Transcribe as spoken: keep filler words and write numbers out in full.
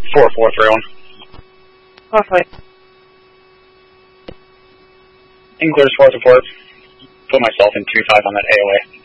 four four three one. Roughly. Includes four support. Put myself in two five on that A O A.